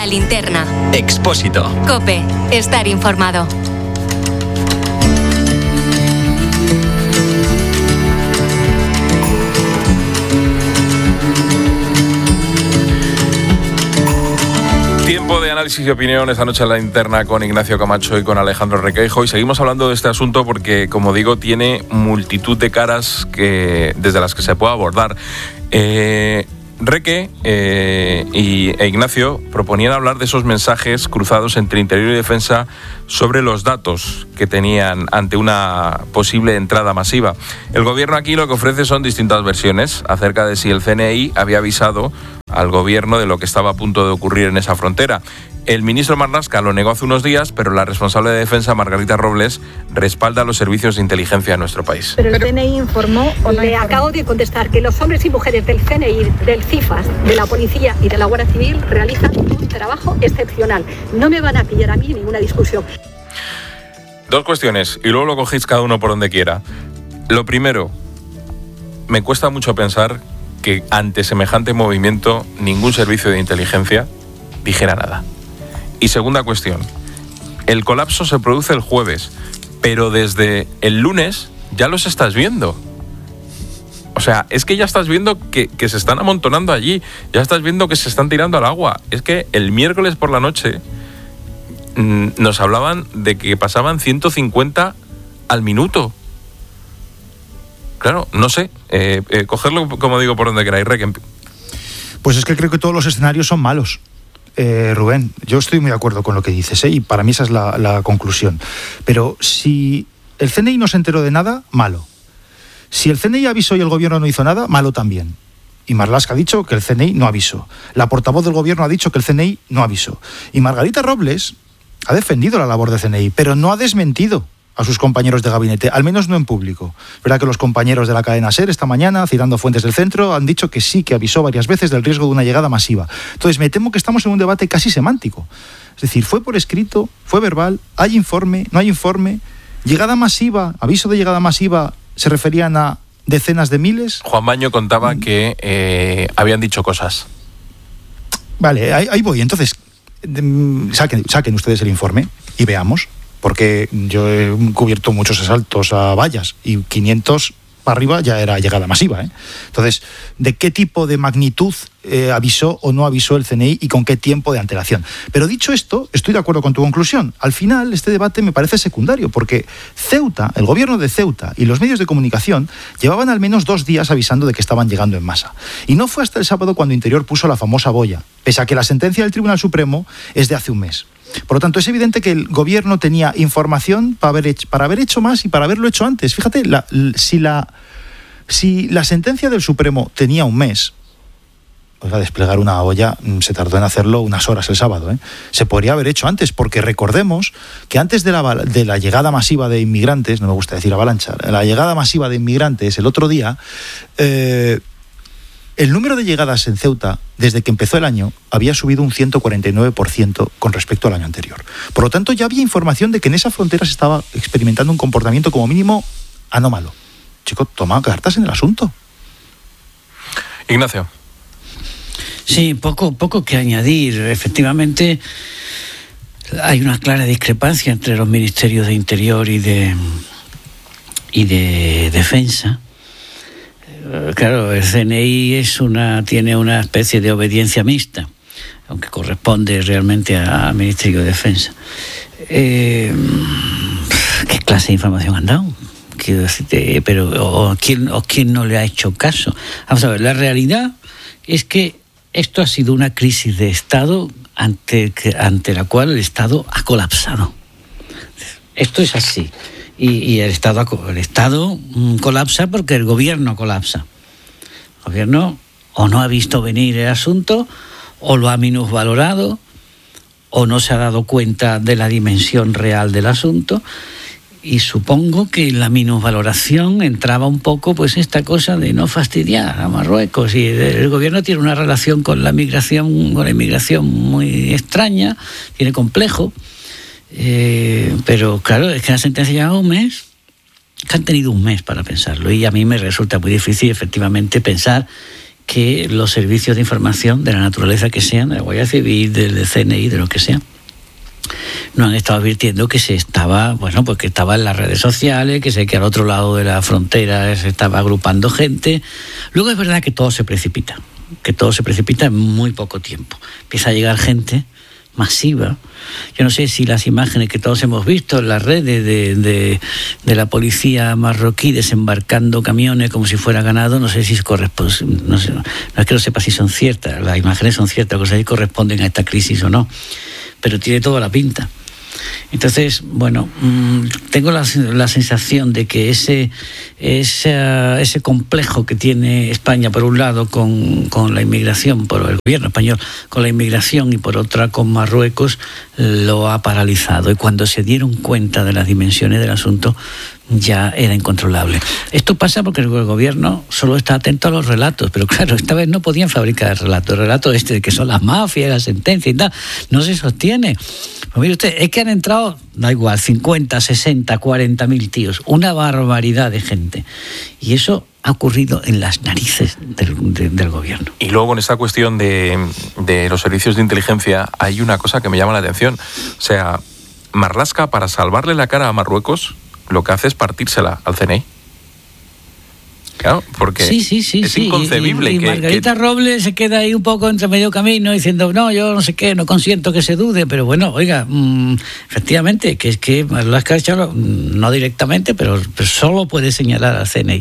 La Linterna. Expósito. COPE. Estar informado. Tiempo de análisis y opinión esta noche en La Linterna con Ignacio Camacho y con Alejandro Requeijo, y seguimos hablando de este asunto porque, como digo, tiene multitud de caras desde las que se puede abordar. Reque e Ignacio proponían hablar de esos mensajes cruzados entre Interior y Defensa sobre los datos que tenían ante una posible entrada masiva. El gobierno aquí lo que ofrece son distintas versiones acerca de si el CNI había avisado al gobierno de lo que estaba a punto de ocurrir en esa frontera. El ministro Marlaska lo negó hace unos días, pero la responsable de Defensa, Margarita Robles, respalda los servicios de inteligencia de nuestro país. Pero el CNI informó, o le acabo de contestar, que los hombres y mujeres del CNI, del CIFAS, de la Policía y de la Guardia Civil realizan un trabajo excepcional. No me van a pillar a mí ninguna discusión. Dos cuestiones, y luego lo cogéis cada uno por donde quiera. Lo primero, me cuesta mucho pensar que ante semejante movimiento ningún servicio de inteligencia dijera nada. Y segunda cuestión, el colapso se produce el jueves, pero desde el lunes ya los estás viendo. O sea, es que ya estás viendo que se están amontonando allí, ya estás viendo que se están tirando al agua. Es que el miércoles por la noche nos hablaban de que pasaban 150 al minuto. Claro, no sé, cogerlo, como digo, por donde queráis. Pues es que creo que todos los escenarios son malos. Rubén, yo estoy muy de acuerdo con lo que dices, y para mí esa es la conclusión. Pero si el CNI no se enteró de nada, malo. Si el CNI avisó y el gobierno no hizo nada, malo también. Y Marlaska ha dicho que el CNI no avisó. La portavoz del gobierno ha dicho que el CNI no avisó. Y Margarita Robles ha defendido la labor del CNI, pero no ha desmentido a sus compañeros de gabinete, al menos no en público. Verdad que los compañeros de la cadena SER esta mañana, citando fuentes del centro, han dicho que sí, que avisó varias veces del riesgo de una llegada masiva. Entonces me temo que estamos en un debate casi semántico. Es decir, fue por escrito, fue verbal, hay informe, no hay informe, llegada masiva, aviso de llegada masiva, ¿se referían a decenas de miles? Juan Baño contaba que habían dicho cosas. Vale, ahí voy. Entonces, saquen ustedes el informe y veamos. Porque yo he cubierto muchos asaltos a vallas y 500 para arriba ya era llegada masiva, ¿eh? Entonces, ¿de qué tipo de magnitud avisó o no avisó el CNI y con qué tiempo de antelación? Pero dicho esto, estoy de acuerdo con tu conclusión. Al final, este debate me parece secundario, porque Ceuta, el gobierno de Ceuta y los medios de comunicación llevaban al menos 2 días avisando de que estaban llegando en masa. Y no fue hasta el sábado cuando Interior puso la famosa boya, pese a que la sentencia del Tribunal Supremo es de hace un mes. Por lo tanto, es evidente que el gobierno tenía información para haber hecho más y para haberlo hecho antes. Fíjate, si la sentencia del Supremo tenía un mes, oiga, desplegar una olla se tardó en hacerlo unas horas el sábado, ¿eh? Se podría haber hecho antes, porque recordemos que antes de la llegada masiva de inmigrantes, no me gusta decir avalancha, la llegada masiva de inmigrantes el otro día, el número de llegadas en Ceuta, desde que empezó el año, había subido un 149% con respecto al año anterior. Por lo tanto, ya había información de que en esa frontera se estaba experimentando un comportamiento como mínimo anómalo. Chicos, toma cartas en el asunto. Ignacio. Sí, poco que añadir. Efectivamente, hay una clara discrepancia entre los ministerios de Interior y de Defensa. Claro, el CNI tiene una especie de obediencia mixta, aunque corresponde realmente al Ministerio de Defensa. ¿Qué clase de información han dado? Quiero decirte, pero ¿quién no le ha hecho caso? Vamos a ver, la realidad es que esto ha sido una crisis de Estado ante la cual el Estado ha colapsado. Esto es así. Y el Estado colapsa porque el gobierno colapsa. El gobierno o no ha visto venir el asunto, o lo ha minusvalorado, o no se ha dado cuenta de la dimensión real del asunto. Y supongo que en la minusvaloración entraba un poco pues esta cosa de no fastidiar a Marruecos. Y el gobierno tiene una relación con la inmigración muy extraña, tiene complejo. Pero claro, es que la sentencia lleva un mes, que han tenido un mes para pensarlo, y a mí me resulta muy difícil efectivamente pensar que los servicios de información, de la naturaleza que sean, de la Guardia Civil, del CNI, de lo que sea, nos han estado advirtiendo que se estaba, bueno, pues que estaba en las redes sociales, que al otro lado de la frontera se estaba agrupando gente. Luego es verdad que todo se precipita en muy poco tiempo. Empieza a llegar gente masiva. Yo no sé si las imágenes que todos hemos visto en las redes de la policía marroquí desembarcando camiones como si fuera ganado, no sé si corresponde, no es que no sepa si son ciertas, las imágenes son ciertas, cosas que corresponden a esta crisis o no, pero tiene toda la pinta. Entonces, bueno, tengo la sensación de que ese complejo que tiene España, por un lado, con la inmigración, por el gobierno español, con la inmigración, y por otra con Marruecos, lo ha paralizado. Y cuando se dieron cuenta de las dimensiones del asunto, ya era incontrolable. Esto pasa porque el gobierno solo está atento a los relatos, pero claro, esta vez no podían fabricar el relato de que son las mafias, la sentencia y tal, no se sostiene. Pues mire usted, es que han entrado, da igual, 50, 60, 40.000 tíos, una barbaridad de gente, y eso ha ocurrido en las narices del gobierno. Y luego en esta cuestión de los servicios de inteligencia hay una cosa que me llama la atención. O sea, Marlaska, para salvarle la cara a Marruecos, lo que hace es partírsela al CNI. Claro, porque es inconcebible. Y Margarita Robles se queda ahí un poco entre medio camino diciendo, no, yo no sé qué, no consiento que se dude, pero bueno, oiga, efectivamente, que es que Marlaska no directamente, pero solo puede señalar al CNI.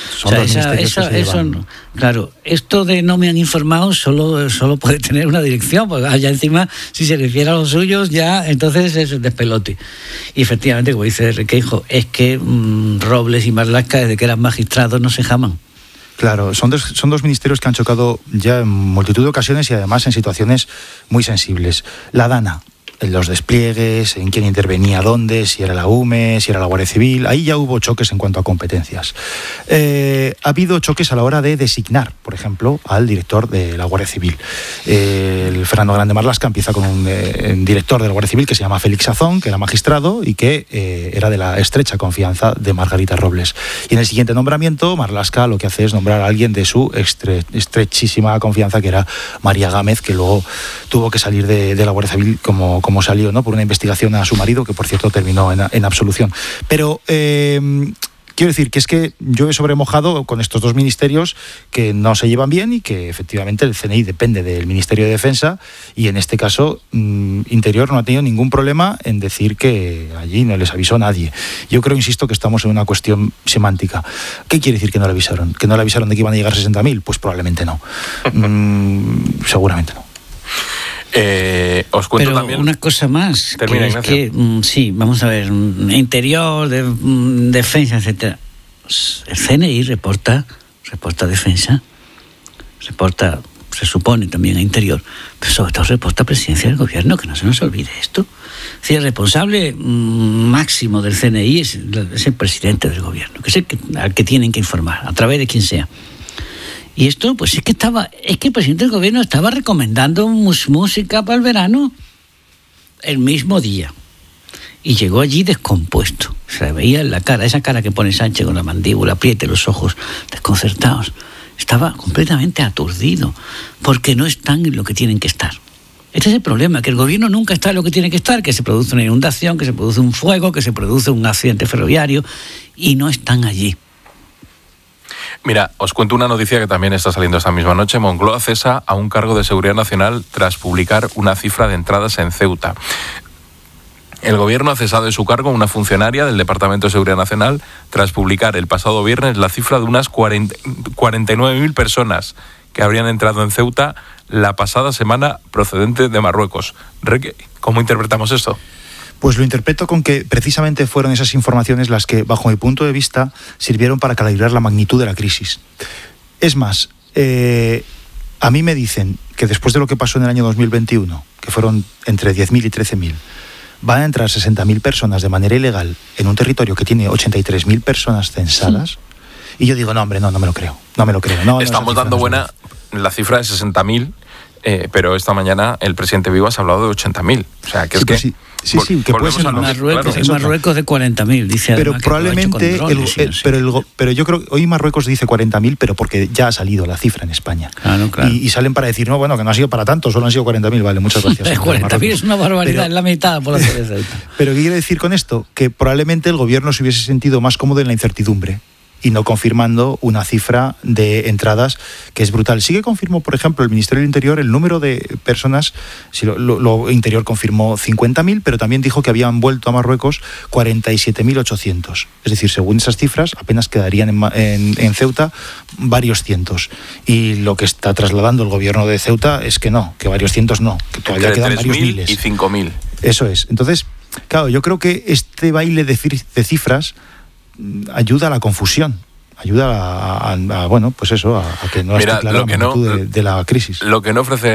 Eso no. Claro, esto de no me han informado solo puede tener una dirección, porque allá encima, si se refiere a los suyos, ya entonces es el despelote. Y efectivamente, como dice Requeijo, es que Robles y Marlaska, desde que eran magistrados, no se jaman. Claro, son dos ministerios que han chocado ya en multitud de ocasiones y además en situaciones muy sensibles. La DANA, en los despliegues, en quién intervenía dónde, si era la UME, si era la Guardia Civil, ahí ya hubo choques en cuanto a competencias. Ha habido choques a la hora de designar, por ejemplo, al director de la Guardia Civil. El Fernando Grande Marlaska empieza con un director de la Guardia Civil que se llama Félix Azón, que era magistrado y que era de la estrecha confianza de Margarita Robles. Y en el siguiente nombramiento, Marlaska lo que hace es nombrar a alguien de su estrechísima confianza, que era María Gámez, que luego tuvo que salir de la Guardia Civil como salió, ¿no?, por una investigación a su marido, que por cierto terminó en absolución. Pero quiero decir que es que yo he sobremojado con estos dos ministerios que no se llevan bien y que efectivamente el CNI depende del Ministerio de Defensa, y en este caso Interior no ha tenido ningún problema en decir que allí no les avisó nadie. Yo creo, insisto, que estamos en una cuestión semántica. ¿Qué quiere decir que no le avisaron? ¿Que no le avisaron de que iban a llegar 60.000? Pues probablemente no. Seguramente no. Os cuento pero también una cosa más. Termina, que es que, sí, vamos a ver, Interior, Defensa, etcétera. El CNI reporta Defensa, reporta, se supone, también a Interior, pero sobre todo reporta Presidencia del Gobierno, que no se nos olvide esto. Si el responsable máximo del CNI es el presidente del Gobierno, que es al que tienen que informar, a través de quien sea. Y esto, pues es que el presidente del gobierno estaba recomendando música para el verano el mismo día. Y llegó allí descompuesto. Se le veía en la cara, esa cara que pone Sánchez con la mandíbula, apriete los ojos desconcertados. Estaba completamente aturdido, porque no están en lo que tienen que estar. Este es el problema, que el gobierno nunca está en lo que tiene que estar, que se produce una inundación, que se produce un fuego, que se produce un accidente ferroviario, y no están allí. Mira, os cuento una noticia que también está saliendo esta misma noche. Moncloa cesa a un cargo de seguridad nacional tras publicar una cifra de entradas en Ceuta. El gobierno ha cesado de su cargo a una funcionaria del Departamento de Seguridad Nacional tras publicar el pasado viernes la cifra de unas 49.000 personas que habrían entrado en Ceuta la pasada semana procedente de Marruecos. ¿Cómo interpretamos esto? Pues lo interpreto con que precisamente fueron esas informaciones las que, bajo mi punto de vista, sirvieron para calibrar la magnitud de la crisis. Es más, a mí me dicen que después de lo que pasó en el año 2021, que fueron entre 10.000 y 13.000, van a entrar 60.000 personas de manera ilegal en un territorio que tiene 83.000 personas censadas. Sí. Y yo digo, no, hombre, no me lo creo. No, estamos dando buena la cifra de 60.000, pero esta mañana el presidente Vivas ha hablado de 80.000. O sea, que sí, es que... Sí. Sí, que puede ser en Marruecos de 40.000, dice. Pero probablemente, pero yo creo que hoy Marruecos dice 40.000, pero porque ya ha salido la cifra en España. Claro. Y salen para decir, no, bueno, que no ha sido para tanto, solo han sido 40.000, vale, muchas gracias. 40.000 es una barbaridad, es la mitad por la cerveza. Pero ¿qué quiere decir con esto? Que probablemente el gobierno se hubiese sentido más cómodo en la incertidumbre y no confirmando una cifra de entradas que es brutal. Sí que confirmó, por ejemplo, el Ministerio del Interior el número de personas, lo Interior confirmó 50.000, pero también dijo que habían vuelto a Marruecos 47.800. Es decir, según esas cifras, apenas quedarían en Ceuta varios cientos. Y lo que está trasladando el gobierno de Ceuta es que no, que varios cientos no, que todavía entre quedan varios miles. Y 5.000. Eso es. Entonces, claro, yo creo que este baile de cifras ayuda a la confusión, ayuda a bueno, pues eso, a que no esté clara la magnitud de la crisis. Lo que no ofrece